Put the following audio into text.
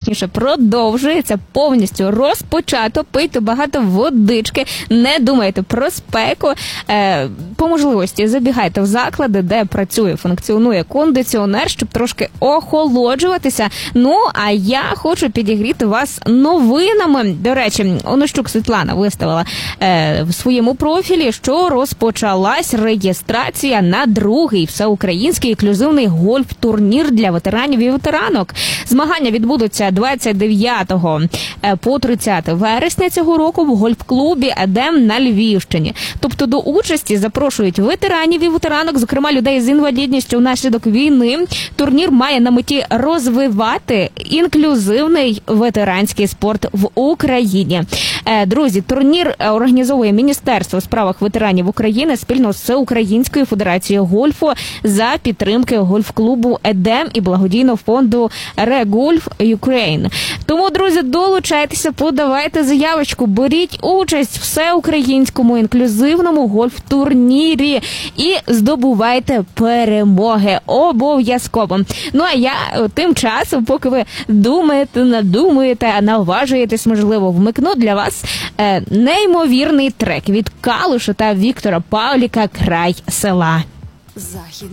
точніше, продовжується, повністю розпочато. Пийте багато водички, не думайте про спеку. По можливості забігайте в заклади, де працює, функціонує кондиціонер, щоб трошки охолоджуватися. Ну, а я хочу підігріти вас новинами. До речі, Онищук Світлана виставила в своєму профілі, що розпочалась реєстрація на другий всеукраїнський інклюзивний гольф-турнір для ветеранів і ветеранок. Змагання відбудуться 29 по 30 вересня цього року в гольф-клубі «Едем» на Львівщині. Тобто до участі запрошують ветеранів і ветеранок, зокрема людей з інвалідністю внаслідок війни. Турнір має на меті розвивати інклюзивний ветеранський спорт в Україні. Друзі, турнір організовує Міністерство у справах ветеранів України спільно з Всеукраїнською федерацією гольфу за підтримки гольф-клубу «Едем» і благодійного фонду «Регольф Юкрейн». Тому, друзі, долучайтеся, подавайте заявочку, беріть участь в всеукраїнському інклюзивному гольф-турнірі і здобувайте перемоги. Обов'язково. Ну, а я тим часом, поки ви думаєте, надумаєте, наважуєтесь, можливо, вмикну для вас неймовірний трек від Калуша та Віктора Павліка «Край села».